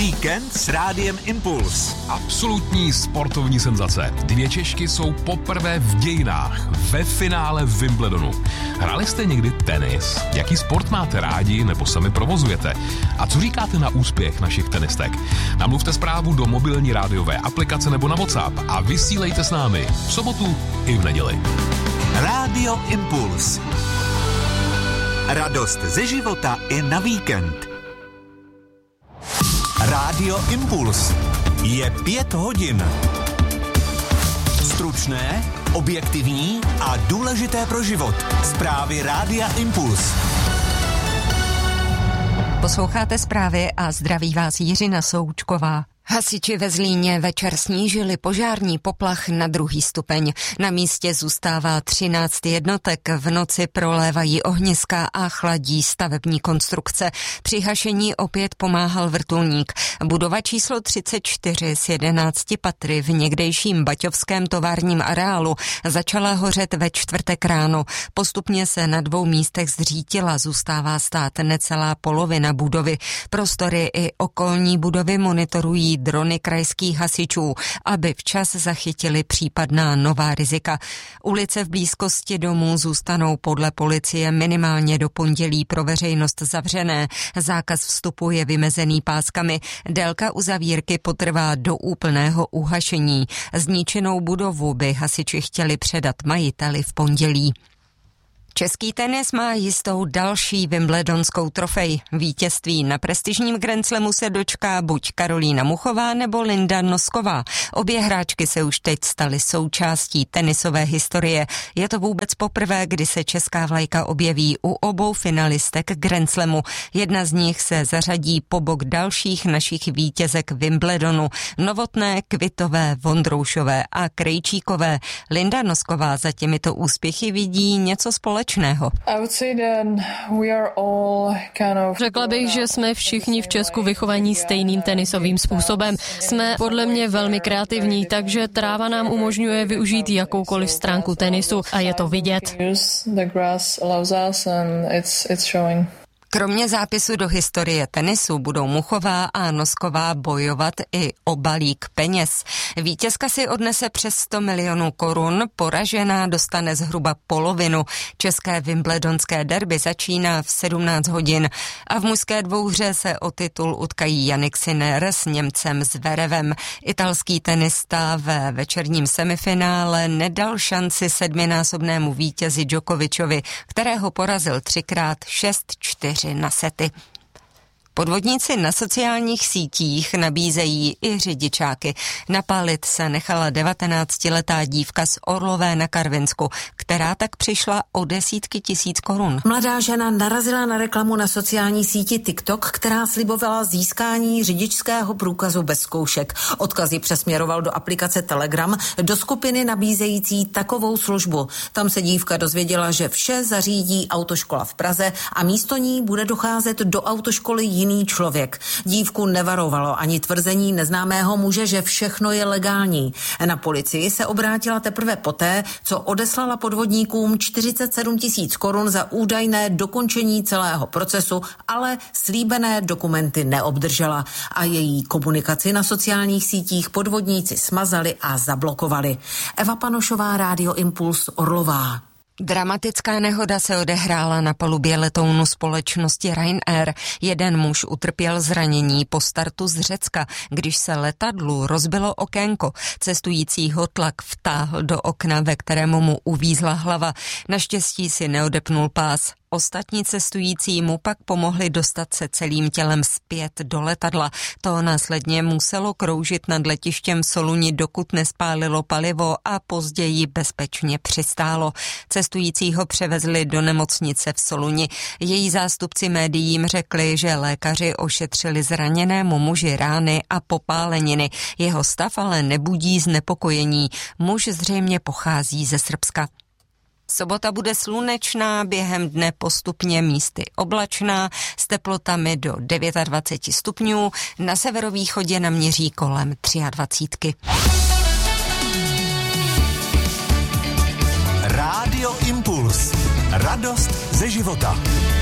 Víkend s Rádiem Impuls. Absolutní sportovní senzace. 2 Češky jsou poprvé v dějinách ve finále v Wimbledonu. Hráli jste někdy tenis? Jaký sport máte rádi nebo sami provozujete? A co říkáte na úspěch našich tenistek? Namluvte zprávu do mobilní rádiové aplikace nebo na WhatsApp a vysílejte s námi v sobotu i v neděli. Rádio Impuls. Radost ze života i na víkend. Rádio Impuls. Je 5 hodin. Stručné, objektivní a důležité pro život. Zprávy Rádia Impuls. Posloucháte zprávy a zdraví vás Jiřina Součková. Hasiči ve Zlíně večer snížili požární poplach na 2. stupeň. Na místě zůstává 13 jednotek, v noci prolévají ohniska a chladí stavební konstrukce. Při hašení opět pomáhal vrtulník. Budova číslo 34 s 11 patry v někdejším baťovském továrním areálu začala hořet ve čtvrtek ráno. Postupně se na 2 místech zřítila, zůstává stát necelá polovina budovy. Prostory i okolní budovy monitorují drony krajských hasičů, aby včas zachytili případná nová rizika. Ulice v blízkosti domů zůstanou podle policie minimálně do pondělí pro veřejnost zavřené. Zákaz vstupu je vymezený páskami. Délka uzavírky potrvá do úplného uhašení. Zničenou budovu by hasiči chtěli předat majiteli v pondělí. Český tenis má jistou další wimbledonskou trofej. Vítězství na prestižním Grand Slamu se dočká buď Karolína Muchová nebo Linda Nosková. Obě hráčky se už teď staly součástí tenisové historie. Je to vůbec poprvé, kdy se česká vlajka objeví u obou finalistek Grand Slamu. Jedna z nich se zařadí po bok dalších našich vítězek Wimbledonu. Novotné, Kvitové, Vondroušové a Krejčíkové. Linda Nosková za těmito úspěchy vidí něco společného. Řekla bych, že jsme všichni v Česku vychovaní stejným tenisovým způsobem. Jsme podle mě velmi kreativní, takže tráva nám umožňuje využít jakoukoliv stránku tenisu a je to vidět. Kromě zápisu do historie tenisu budou Muchová a Nosková bojovat i o balík peněz. Vítězka si odnese přes 100 milionů korun, poražená dostane zhruba polovinu. České wimbledonské derby začíná v 17 hodin a v mužské dvouhře se o titul utkají Jannik Sinner s Němcem Zverevem. Italský tenista ve večerním semifinále nedal šanci 7násobnému vítězi Djokovičovi, kterého porazil 3x 6-4 na sety. Podvodníci na sociálních sítích nabízejí i řidičáky. Napálit se nechala 19letá dívka z Orlové na Karvinsku, která tak přišla o desítky tisíc korun. Mladá žena narazila na reklamu na sociální síti TikTok, která slibovala získání řidičského průkazu bez zkoušek. Odkaz ji přesměroval do aplikace Telegram, do skupiny nabízející takovou službu. Tam se dívka dozvěděla, že vše zařídí autoškola v Praze a místo ní bude docházet do autoškoly jiný člověk. Dívku nevarovalo ani tvrzení neznámého muže, že všechno je legální. Na policii se obrátila teprve poté, co odeslala podvodníkům 47 000 korun za údajné dokončení celého procesu, ale slíbené dokumenty neobdržela a její komunikaci na sociálních sítích podvodníci smazali a zablokovali. Eva Panošová, Rádio Impuls, Orlová. Dramatická nehoda se odehrála na palubě letounu společnosti Ryanair. Jeden muž utrpěl zranění po startu z Řecka, když se letadlu rozbilo okénko. Cestujícího tlak vtáhl do okna, ve kterému mu uvízla hlava. Naštěstí si neodepnul pás. Ostatní cestující mu pak pomohli dostat se celým tělem zpět do letadla. To následně muselo kroužit nad letištěm Soluni, dokud nespálilo palivo a později bezpečně přistálo. Cestujícího převezli do nemocnice v Soluni. Její zástupci médiím řekli, že lékaři ošetřili zraněnému muži rány a popáleniny. Jeho stav ale nebudí znepokojení. Muž zřejmě pochází ze Srbska. Sobota bude slunečná, během dne postupně místy oblačná, s teplotami do 29 stupňů, na severovýchodě naměří kolem 23. Rádio Impuls. Radost ze života.